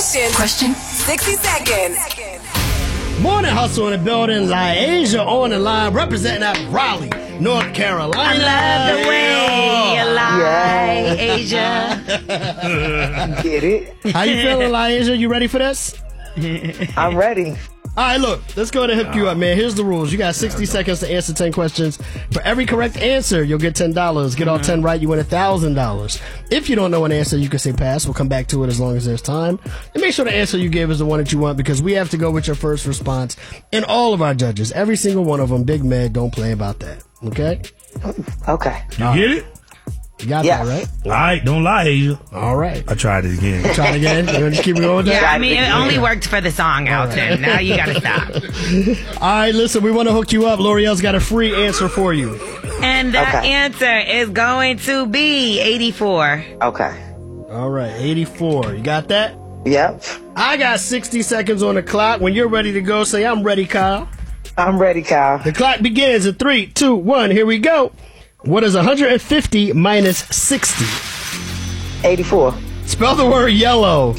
questions. Question. 60 seconds. Morning Hustle in the building. LaAsia on the line, representing at Raleigh, North Carolina. I love the way you lie, Asia. Get it? How you feeling, LaAsia? You ready for this? I'm ready. All right, look, let's go ahead and hook you up, man. Here's the rules. You got 60 seconds to answer 10 questions. For every correct answer, you'll get $10. Get all 10 right, you win $1,000. If you don't know an answer, you can say pass. We'll come back to it as long as there's time. And make sure the answer you give is the one that you want, because we have to go with your first response. And all of our judges, every single one of them, Big Med, don't play about that. Okay? Okay. You get it? You got Yes. that, right? All right, don't lie, Asia. All right. I tried it again. Try it again. You want to keep it going with that? Yeah, I mean, it only worked for the song, Alton. Now you gotta stop. All right, listen, we want to hook you up. L'Oreal's got a free answer for you. And the Okay. answer is going to be 84. Okay. All right, 84. You got that? Yep. I got 60 seconds on the clock. When you're ready to go, say, I'm ready, Kyle. I'm ready, Kyle. The clock begins in 3, 2, 1. Here we go. What is 150 minus 60? 84. Spell the word yellow.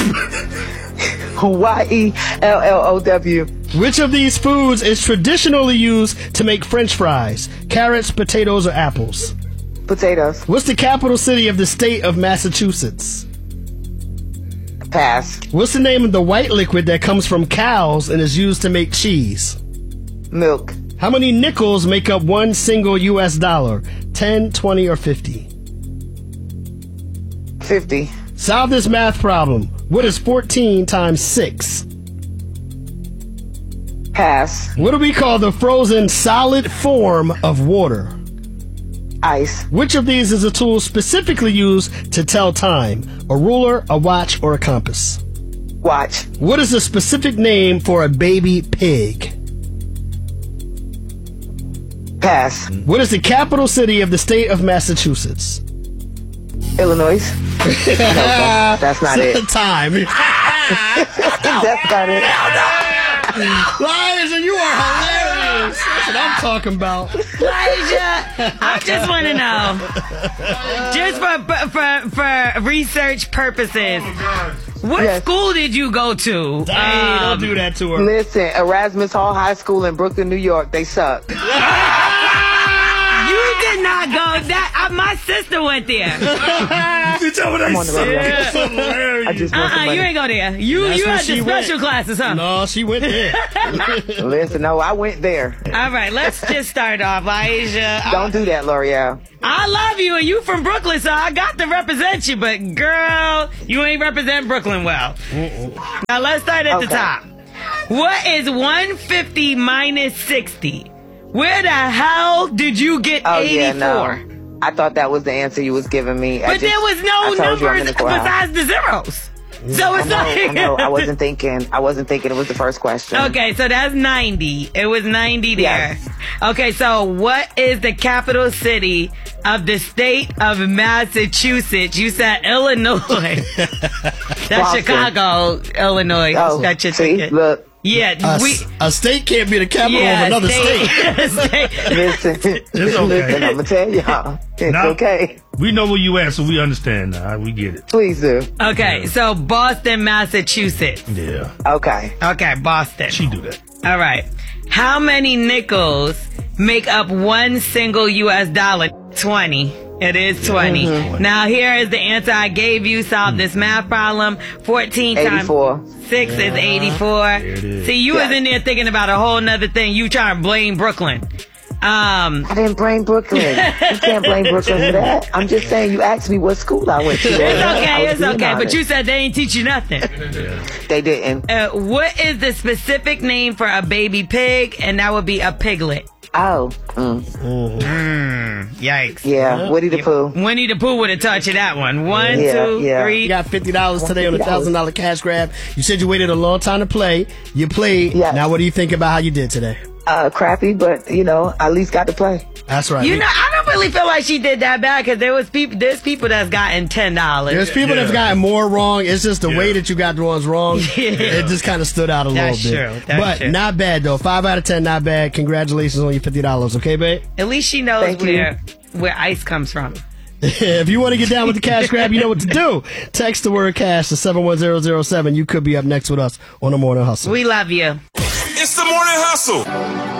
YELLOW. Which of these foods is traditionally used to make French fries? Carrots, potatoes, or apples? Potatoes. What's the capital city of the state of Massachusetts? Pass. What's the name of the white liquid that comes from cows and is used to make cheese? Milk. How many nickels make up one single U.S. dollar? 10, 20, or 50? 50. Solve this math problem. What is 14 times 6? Pass. What do we call the frozen solid form of water? Ice. Which of these is a tool specifically used to tell time? A ruler, a watch, or a compass? Watch. What is the specific name for a baby pig? Pass. What is the capital city of the state of Massachusetts? Illinois. No, that's not it. Time. That's not it. Liza, you are hilarious. That's what I'm talking about. Elijah, I just want to know, just for research purposes, what Yes. school did you go to? Hey, don't do that to her. Listen, Erasmus Hall High School in Brooklyn, New York. They suck. You did not go. My sister went there. You tell me I'm that on the road. shit. So hilarious. I just want some money. You ain't go there. You That's where had she the special went. classes, huh? No, she went there. Listen, no, I went there. All right, let's just start off, Aisha. Don't do that, L'Oreal. I love you, and you from Brooklyn, so I got to represent you. But girl, you ain't represent Brooklyn well. Now let's start at the Okay. top. What is 150 minus 60? Where the hell did you get 84? Yeah, no. I thought that was the answer you was giving me. But there was no numbers besides the zeros. So it's I know. I wasn't thinking. It was the first question. Okay, so that's 90. It was 90 there. Yes. Okay, so what is the capital city of the state of Massachusetts? You said Illinois. That's Boston. Chicago, Illinois. Oh, That's your see, ticket. look. Yeah, A state can't be the capital of another state. Listen, okay. listen, I'm gonna tell y'all, it's Now- okay. We know where you at, so we understand now. We get it. Please do. Okay, so Boston, Massachusetts. Yeah. Okay. Okay, Boston. She do that. All right. How many nickels make up one single U.S. dollar? 20. It is 20. Now, here is the answer I gave you. Solve this math problem. 14 times 84. 6 is 84. it is. See, you was in there thinking about a whole nother thing. You trying to blame Brooklyn. I didn't blame Brooklyn. You can't blame Brooklyn for that. I'm just saying you asked me what school I went to. It's okay, it's okay. But honest. you said they ain't teach you nothing. They didn't. What is the specific name for a baby pig? And that would be a piglet. Oh. Yikes. Yeah. Winnie the Pooh. Winnie the Pooh would have taught you that one. One, Yeah, two, yeah. three. You got $50 today on a $50. $1,000 cash grab. You said you waited a long time to play. You played. Yes. Now, what do you think about how you did today? Crappy, but I at least got to play. That's right. You know, I don't really feel like she did that bad because there's people that's gotten $10. There's people that've gotten more wrong. It's just the way that you got the ones wrong. It just kind of stood out a That's little bit. true. That's but true. not bad, though. 5 out of 10, not bad. Congratulations on your $50. Okay, babe? At least she knows Thank you. where ice comes from. If you want to get down with the cash grab, you know what to do. Text the word cash to 71007. You could be up next with us on The Morning Hustle. We love you. It's The Morning Hustle.